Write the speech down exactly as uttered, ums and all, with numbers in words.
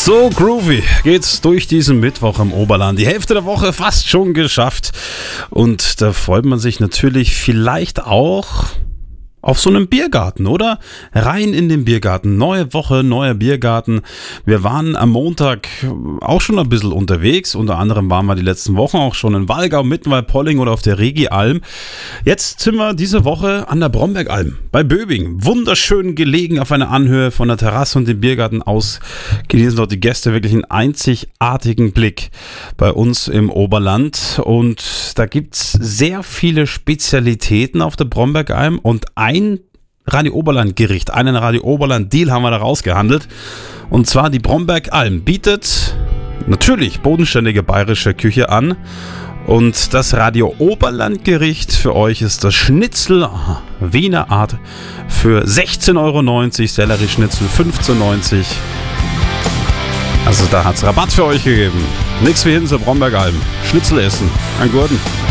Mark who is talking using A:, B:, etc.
A: So groovy geht's durch diesen Mittwoch im Oberland. Die Hälfte der Woche fast schon geschafft. Und da freut man sich natürlich vielleicht auch auf so einem Biergarten, oder? Rein in den Biergarten. Neue Woche, neuer Biergarten. Wir waren am Montag auch schon ein bisschen unterwegs. Unter anderem waren wir die letzten Wochen auch schon in Wallgau, Mittenwald, Polling oder auf der Regi-Alm. Jetzt sind wir diese Woche an der Brombergalm bei Böbing. Wunderschön gelegen auf einer Anhöhe von der Terrasse und dem Biergarten aus. Genießen dort die Gäste wirklich einen einzigartigen Blick bei uns im Oberland. Und da gibt's sehr viele Spezialitäten auf der Brombergalm und ein Ein Radio Oberland Gericht, einen Radio Oberland Deal haben wir da rausgehandelt. Und zwar die Brombergalm bietet natürlich bodenständige bayerische Küche an. Und das Radio Oberland Gericht für euch ist das Schnitzel Wiener Art für sechzehn Euro neunzig, Sellerieschnitzel fünfzehn Euro neunzig. Also da hat es Rabatt für euch gegeben. Nix wie hin zur Brombergalm. Schnitzel essen. Ein Gurten.